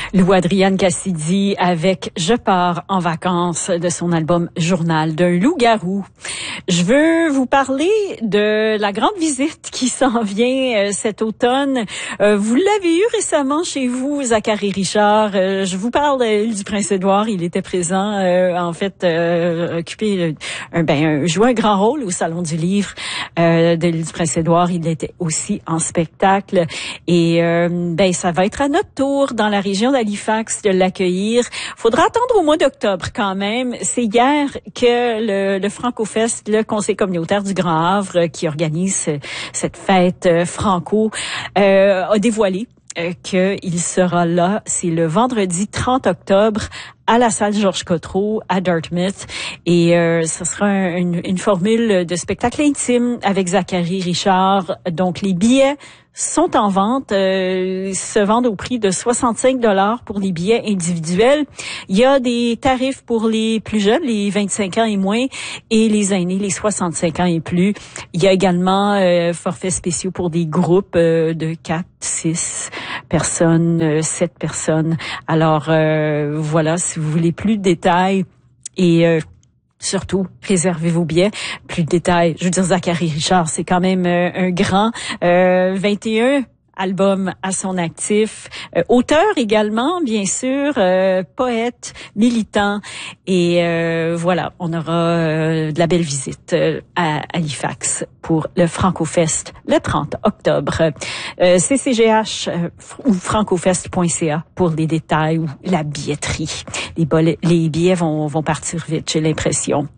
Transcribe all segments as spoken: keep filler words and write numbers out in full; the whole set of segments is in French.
Lou Adrienne Cassidy avec Je pars en vacances de son album Journal d'un loup-garou. Je veux vous parler de la grande visite qui s'en vient euh, cet automne. Euh, vous l'avez eu récemment chez vous, Zachary Richard. Euh, je vous parle de l'île du Prince-Édouard. Il était présent, euh, en fait, euh, occupé, un, ben, joué un grand rôle au Salon du Livre euh, de l'île du Prince-Édouard. Il était aussi en spectacle. Et euh, ben, ça va être à notre tour dans la région d'Halifax de l'accueillir. Faudra attendre au mois d'octobre quand même. C'est hier que le, le FrancoFest, le Conseil communautaire du Grand Havre, qui organise cette fête franco, euh, a dévoilé euh, qu'il sera là. C'est le vendredi trente octobre à la salle Georges Cotreau à Dartmouth. Et euh, ce sera un, une, une formule de spectacle intime avec Zachary Richard. Donc, les billets sont en vente, euh, se vendent au prix de soixante-cinq dollars pour les billets individuels. Il y a des tarifs pour les plus jeunes, les vingt-cinq ans et moins, et les aînés, les soixante-cinq ans et plus. Il y a également euh, forfaits spéciaux pour des groupes euh, de quatre, six personnes, euh, sept personnes. Alors, euh, voilà, si vous voulez plus de détails et euh, surtout, réservez vos billets. Plus de détails. Je veux dire, Zachary Richard, c'est quand même euh, un grand. Euh, vingt et un albums à son actif. Euh, auteur également, bien sûr, euh, poète, militant. Et euh, voilà, on aura euh, de la belle visite euh, à Halifax pour le FrancoFest le trente octobre. Euh, C C G H euh, ou francofest point c a pour les détails ou la billetterie. Les, bol- les billets vont, vont partir vite, j'ai l'impression.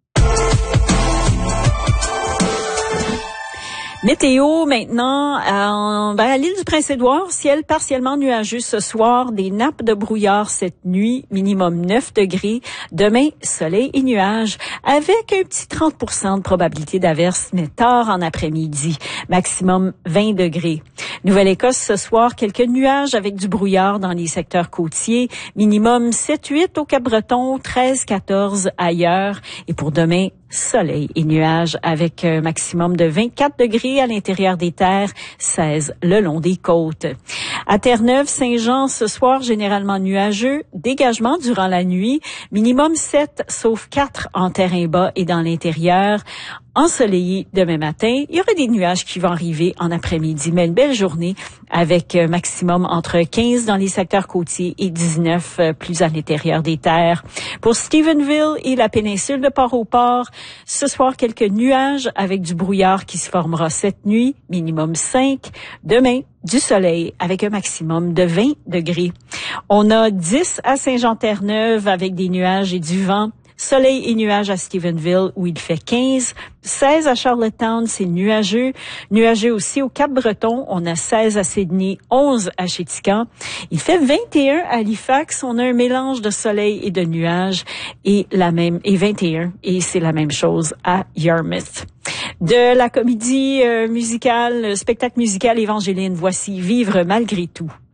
Météo maintenant, à, ben, à l'île du Prince-Édouard, ciel partiellement nuageux ce soir, des nappes de brouillard cette nuit, minimum neuf degrés. Demain, soleil et nuages, avec un petit trente pour cent de probabilité d'averse, mais tard en après-midi, maximum vingt degrés. Nouvelle-Écosse ce soir, quelques nuages avec du brouillard dans les secteurs côtiers, minimum sept huit au Cap-Breton, treize quatorze ailleurs. Et pour demain, soleil et nuages avec un maximum de vingt-quatre degrés à l'intérieur des terres, seize le long des côtes. À Terre-Neuve-Saint-Jean, ce soir, généralement nuageux, dégagement durant la nuit, minimum sept, sauf quatre en terrain bas et dans l'intérieur. Ensoleillé demain matin, il y aura des nuages qui vont arriver en après-midi, mais une belle journée avec maximum entre quinze dans les secteurs côtiers et dix-neuf plus à l'intérieur des terres. Pour Stephenville et la péninsule de Port-au-Port, ce soir, quelques nuages avec du brouillard qui se formera cette nuit, minimum cinq. Demain, du soleil avec un maximum de vingt degrés. On a dix à Saint-Jean-Terre-Neuve avec des nuages et du vent. Soleil et nuages à Stephenville où il fait quinze. seize à Charlottetown, c'est nuageux. Nuageux aussi au Cap-Breton. On a seize à Sydney, onze à Chéticamp. Il fait vingt et un à Halifax. On a un mélange de soleil et de nuages et la même, et vingt et un. Et c'est la même chose à Yarmouth. De la comédie euh, musicale, spectacle musical Évangeline, voici Vivre malgré tout.